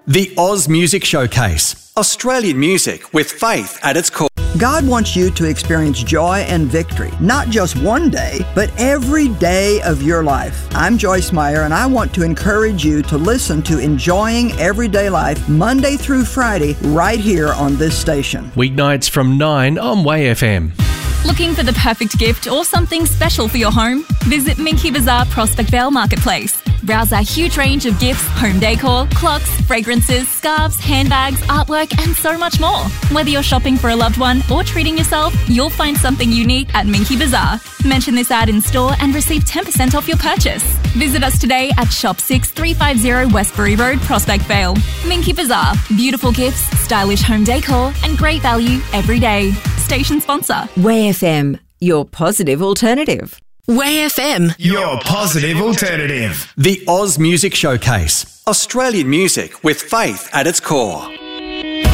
The Oz Music Showcase. Australian music with faith at its core. God wants you to experience joy and victory, not just one day, but every day of your life. I'm Joyce Meyer, and I want to encourage you to listen to Enjoying Everyday Life Monday through Friday right here on this station. Weeknights from 9 on Way FM. Looking for the perfect gift or something special for your home? Visit Minky Bazaar Prospect Vale Marketplace. Browse our huge range of gifts, home decor, clocks, fragrances, scarves, handbags, artwork, and so much more. Whether you're shopping for a loved one or treating yourself, you'll find something unique at Minky Bazaar. Mention this ad in store and receive 10% off your purchase. Visit us today at Shop 6350 Westbury Road, Prospect Vale. Minky Bazaar. Beautiful gifts, stylish home decor, and great value every day. Station sponsor. Way FM, your positive alternative. Way FM, your positive alternative. The Oz Music Showcase. Australian music with faith at its core.